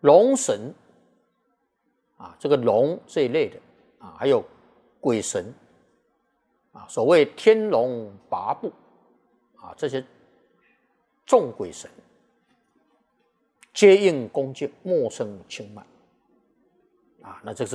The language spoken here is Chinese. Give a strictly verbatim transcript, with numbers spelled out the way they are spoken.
龙神啊，这个龙这一类的啊，还有鬼神啊，所谓天龙八部啊，这些众鬼神皆应恭敬，莫生轻慢啊，那这是。